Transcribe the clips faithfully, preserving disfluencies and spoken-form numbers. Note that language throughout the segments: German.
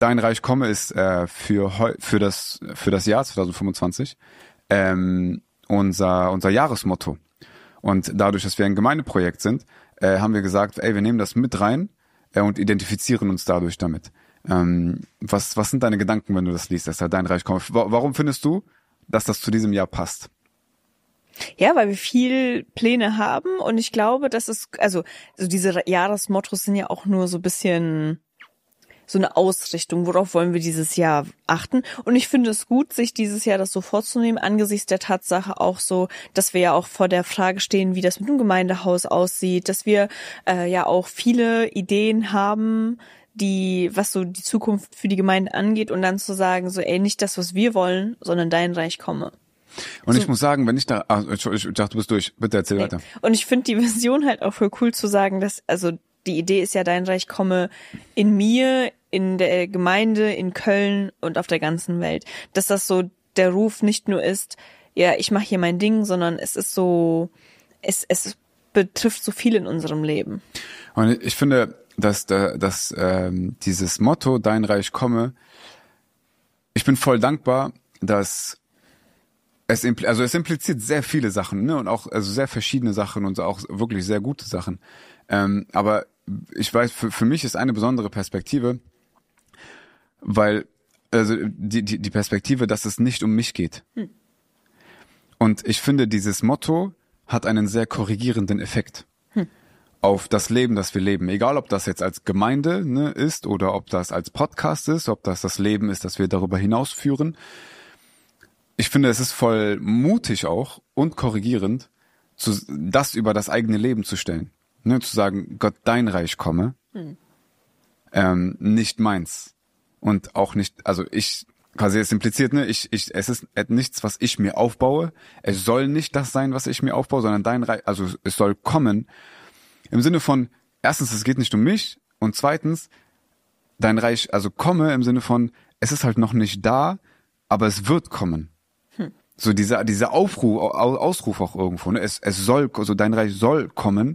Dein Reich komme ist äh, für heu, für das für das Jahr zwanzig fünfundzwanzig ähm, unser unser Jahresmotto. Und dadurch, dass wir ein Gemeindeprojekt sind, äh, haben wir gesagt, ey, wir nehmen das mit rein äh, und identifizieren uns dadurch damit. Ähm, was was sind deine Gedanken, wenn du das liest, dass da Dein Reich komme? Warum findest du, dass das zu diesem Jahr passt? Ja, weil wir viel Pläne haben und ich glaube, dass es, also, also diese Jahresmottos sind ja auch nur so ein bisschen so eine Ausrichtung, worauf wollen wir dieses Jahr achten. Und ich finde es gut, sich dieses Jahr das so vorzunehmen, angesichts der Tatsache auch so, dass wir ja auch vor der Frage stehen, wie das mit dem Gemeindehaus aussieht, dass wir äh, ja auch viele Ideen haben, die, was so die Zukunft für die Gemeinde angeht und dann zu sagen, so, ey, nicht das, was wir wollen, sondern dein Reich komme. Und so, ich muss sagen, wenn ich da, ach, ich, ich dachte, du bist durch, bitte erzähl okay. weiter. Und ich finde die Vision halt auch voll cool zu sagen, dass, also die Idee ist ja, dein Reich komme in mir, in der Gemeinde, in Köln und auf der ganzen Welt. Dass das so der Ruf nicht nur ist, ja, ich mache hier mein Ding, sondern es ist so, es, es betrifft so viel in unserem Leben. Und ich finde, dass, dass ähm, dieses Motto, Dein Reich komme, ich bin voll dankbar, dass es, impl- also es impliziert sehr viele Sachen, ne, und auch also sehr verschiedene Sachen und auch wirklich sehr gute Sachen. Ähm, aber ich weiß, für, für mich ist eine besondere Perspektive, weil also die, die, die Perspektive, dass es nicht um mich geht. Hm. Und ich finde, dieses Motto hat einen sehr korrigierenden Effekt hm. auf das Leben, das wir leben. Egal, ob das jetzt als Gemeinde, ne, ist oder ob das als Podcast ist, ob das das Leben ist, das wir darüber hinaus führen. Ich finde, es ist voll mutig auch und korrigierend, zu, das über das eigene Leben zu stellen. Ne, zu sagen, Gott, dein Reich komme, hm. ähm, nicht meins. Und auch nicht, also ich, quasi es impliziert, ne, ich, ich, es ist nichts, was ich mir aufbaue. Es soll nicht das sein, was ich mir aufbaue, sondern dein Reich, also es soll kommen. Im Sinne von, erstens, es geht nicht um mich und zweitens, dein Reich, also komme im Sinne von, es ist halt noch nicht da, aber es wird kommen. Hm. So dieser, dieser Aufruf, Ausruf auch irgendwo, ne, es, es soll, also dein Reich soll kommen,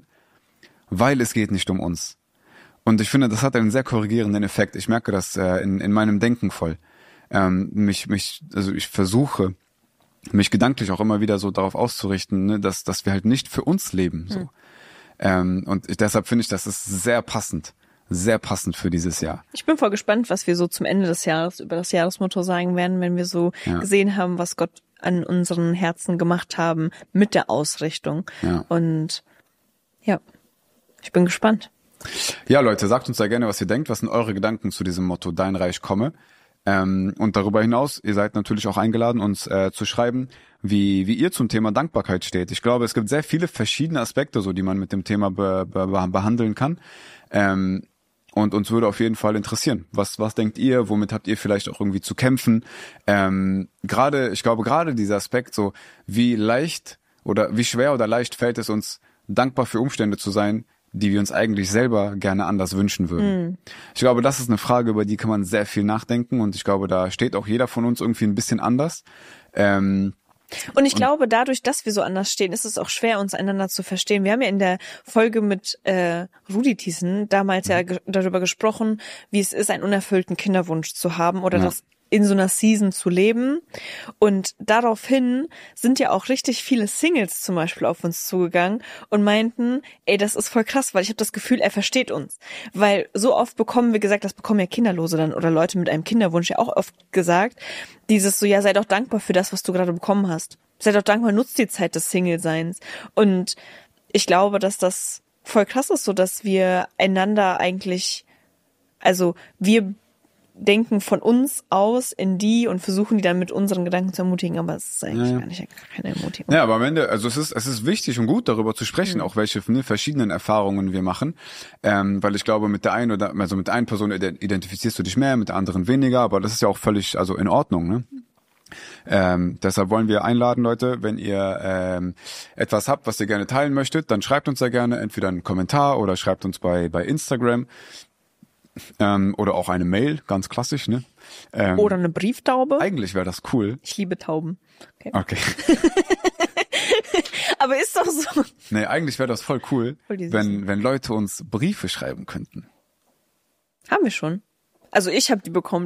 weil es geht nicht um uns. Und ich finde, das hat einen sehr korrigierenden Effekt. Ich merke das äh, in, in meinem Denken voll. Ähm, mich, mich, also ich versuche, mich gedanklich auch immer wieder so darauf auszurichten, ne, dass, dass wir halt nicht für uns leben. So. Mhm. Ähm, und ich, deshalb finde ich, das ist sehr passend. Sehr passend für dieses Jahr. Ich bin voll gespannt, was wir so zum Ende des Jahres über das Jahresmotto sagen werden, wenn wir so ja. gesehen haben, was Gott an unseren Herzen gemacht haben mit der Ausrichtung. Ja. Und ja, ich bin gespannt. Ja, Leute, sagt uns da gerne, was ihr denkt. Was sind eure Gedanken zu diesem Motto, Dein Reich komme? Ähm, und darüber hinaus, ihr seid natürlich auch eingeladen, uns äh, zu schreiben, wie wie ihr zum Thema Dankbarkeit steht. Ich glaube, es gibt sehr viele verschiedene Aspekte, so die man mit dem Thema be, be, behandeln kann. Ähm, und uns würde auf jeden Fall interessieren. Was was denkt ihr? Womit habt ihr vielleicht auch irgendwie zu kämpfen? Ähm, gerade, ich glaube, gerade dieser Aspekt, so wie leicht oder wie schwer oder leicht fällt es uns, dankbar für Umstände zu sein, die wir uns eigentlich selber gerne anders wünschen würden. Mm. Ich glaube, das ist eine Frage, über die kann man sehr viel nachdenken und ich glaube, da steht auch jeder von uns irgendwie ein bisschen anders. Ähm, und ich und glaube, dadurch, dass wir so anders stehen, ist es auch schwer, uns einander zu verstehen. Wir haben ja in der Folge mit äh, Rudi Thiessen damals mhm. ja ge- darüber gesprochen, wie es ist, einen unerfüllten Kinderwunsch zu haben oder ja. das in so einer Season zu leben. Und daraufhin sind ja auch richtig viele Singles zum Beispiel auf uns zugegangen und meinten, ey, das ist voll krass, weil ich habe das Gefühl, er versteht uns. Weil so oft bekommen wir gesagt, das bekommen ja Kinderlose dann oder Leute mit einem Kinderwunsch ja auch oft gesagt, dieses so, ja, sei doch dankbar für das, was du gerade bekommen hast. Sei doch dankbar, nutzt die Zeit des Single-Seins. Und ich glaube, dass das voll krass ist, so dass wir einander eigentlich, also wir denken von uns aus in die und versuchen die dann mit unseren Gedanken zu ermutigen, aber es ist eigentlich ja. gar nicht keine Ermutigung. Ja, aber am Ende, also es ist es ist wichtig und gut darüber zu sprechen, mhm. auch welche ne, verschiedenen Erfahrungen wir machen, ähm, weil ich glaube, mit der einen oder also mit einer Person identifizierst du dich mehr, mit der anderen weniger, aber das ist ja auch völlig also in Ordnung, ne? Ähm, deshalb wollen wir einladen, Leute, wenn ihr ähm, etwas habt, was ihr gerne teilen möchtet, dann schreibt uns da gerne entweder einen Kommentar oder schreibt uns bei bei Instagram. Ähm, oder auch eine Mail, ganz klassisch, ne? Ähm, oder eine Brieftaube. Eigentlich wäre das cool. Ich liebe Tauben. Okay. okay. Aber ist doch so. Nee, eigentlich wäre das voll cool, voll wenn wenn Leute uns Briefe schreiben könnten. Haben wir schon. Also ich habe die bekommen.